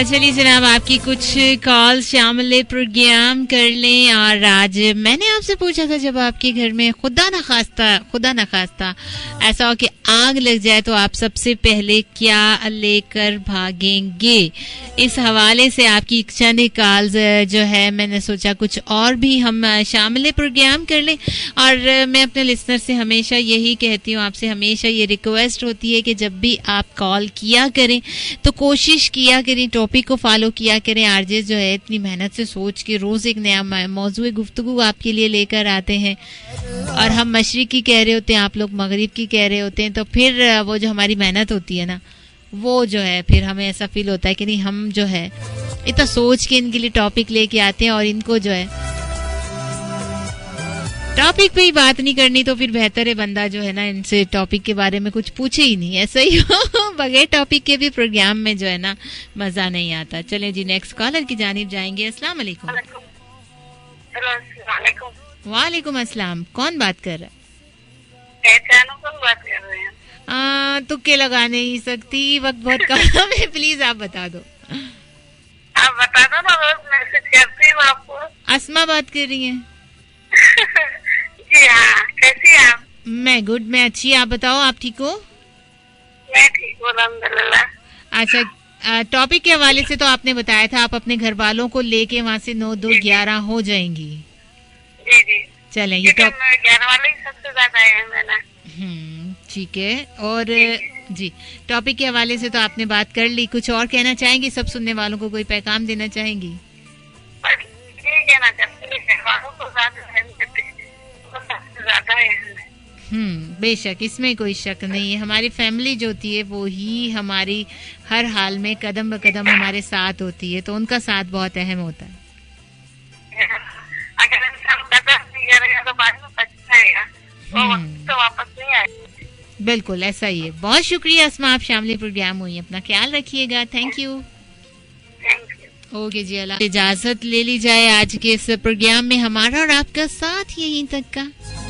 चलिए जनाब, आपकी कुछ कॉल शामिल प्रोग्राम कर लें। और आज मैंने आपसे पूछा था, जब आपके घर में खुदा न खास्ता ऐसा हो कि आग लग जाए तो आप सबसे पहले क्या लेकर भागेंगे। इस हवाले से आपकी चंद कॉल्स जो है मैंने सोचा कुछ और भी हम शामिल प्रोग्राम कर लें। और मैं अपने लिसनर से हमेशा यही कहती हूँ, आपसे हमेशा ये रिक्वेस्ट होती है कि जब भी आप कॉल किया करें तो कोशिश किया करें, टॉपिक को फॉलो किया करें। आरजे जो है इतनी मेहनत से सोच के रोज एक नया मौजूद गुफ्तगू आपके लिए लेकर आते हैं, और हम मशरिक की कह रहे होते हैं, आप लोग मगरिब की कह रहे होते हैं, तो फिर वो जो हमारी मेहनत होती है ना, वो जो है फिर हमें ऐसा फील होता है कि नहीं, हम जो है इतना सोच के इनके लिए टॉपिक लेके आते हैं और इनको जो है टॉपिक पे ही बात नहीं करनी, तो फिर बेहतर है बंदा जो है ना इनसे टॉपिक के बारे में कुछ पूछे ही नहीं। ऐसा ही हो बगैर टॉपिक के भी प्रोग्राम में जो है ना मजा नहीं आता। चले जी, नेक्स्ट कॉलर की जानिब जाएंगे। अस्सलाम वालेकुम। वालेकुम अस्सलाम। कौन बात कर रहा है? तुक्के लगा नहीं सकती, वक्त बहुत कम है, प्लीज आप बता दो। आप बता दो ना, रोज मैसेज करती हूँ आपको। अस्मा बात कर रही हैं? जी हाँ, कैसी हैं आप? मैं गुड, मैं अच्छी। आप बताओ, आप ठीक हो? मैं ठीक हूँ अल्हम्दुलिल्लाह। अच्छा, टॉपिक के हवाले से तो आपने बताया था आप अपने घर वालों को लेके वहाँ से 9, 2, 11 हो जाएंगी। जी जी, चलें, ये घर वाले ही सबसे ज्यादा है मेरा। ठीक है। और जी, टॉपिक के हवाले से तो आपने बात कर ली, कुछ और कहना चाहेंगी? सब सुनने वालों को कोई पैगाम देना चाहेंगी? बेशक, इसमें कोई शक नहीं है। हमारी फैमिली जो होती है वो ही हमारी हर हाल में कदम ब कदम हमारे साथ होती है, तो उनका साथ बहुत अहम होता है। अगर इंसान कदम नहीं करेगा तो बाद में पछताएगा, वो वक्त तो वापस नहीं आएगा। बिल्कुल ऐसा ही है। बहुत शुक्रिया अस्मा, आप शामिल प्रोग्राम हुई, अपना ख्याल रखिएगा। Thank you. ओके जी, अल्लाह। इजाजत ले ली जाए आज के इस प्रोग्राम में हमारा और आपका साथ यहीं तक का।